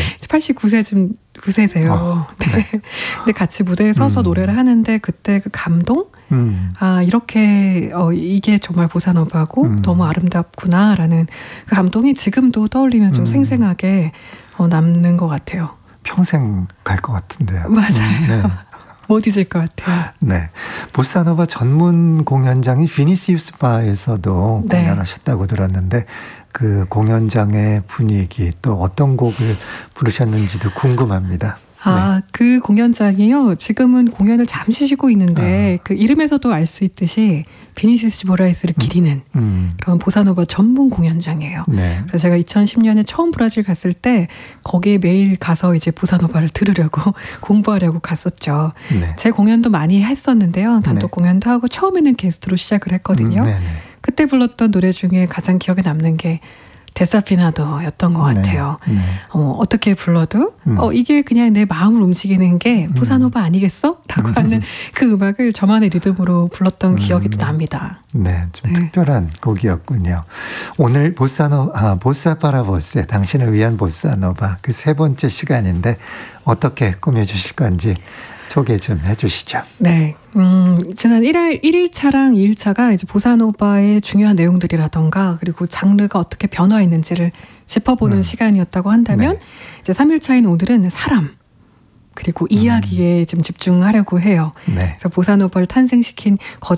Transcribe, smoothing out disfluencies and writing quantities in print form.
89세쯤 9세세요. 네. 근데 같이 무대에 서서 노래를 하는데 그때 그 감동? 이렇게 이게 정말 보사노바고 너무 아름답구나라는 그 감동이 지금도 떠올리면 좀 생생하게 남는 것 같아요. 평생 갈 것 같은데요. 맞아요. 네. 못 잊을 것 같아요. 네, 보사노바 전문 공연장이 비니시우스 바에서도 네. 공연하셨다고 들었는데 그 공연장의 분위기 또 어떤 곡을 부르셨는지도 궁금합니다. 그 공연장이요. 지금은 공연을 잠시 쉬고 있는데 그 이름에서도 알 수 있듯이 비니시우스 모라이스를 기리는 그런 보사노바 전문 공연장이에요. 네. 그래서 제가 2010년에 처음 브라질 갔을 때 거기에 매일 가서 이제 보사노바를 들으려고 공부하려고 갔었죠. 네. 제 공연도 많이 했었는데요. 단독 네. 공연도 공연도 하고 처음에는 게스트로 시작을 했거든요. 그때 불렀던 노래 중에 가장 기억에 남는 게 데사피나도였던 것 같아요. 네. 어떻게 불러도 이게 그냥 내 마음을 움직이는 게 보사노바 아니겠어? 라고 하는 그 음악을 저만의 리듬으로 불렀던 기억이 또 납니다. 네, 좀 특별한 곡이었군요. 오늘 보사파라보스, 당신을 위한 보사노바 그 세 번째 시간인데 어떻게 꾸며주실 건지 소개 좀 해주시죠. 네. 지난 1일차랑 2일차가 이제 보사노바의 중요한 내용들이라던가 그리고 장르가 어떻게 변화했는지를 짚어보는 시간이었다고 한다면 이제 3일차인 오늘은 사람 그리고 이야기에 좀 집중하려고 해요. 네. 그래서 보사노바를 탄생시킨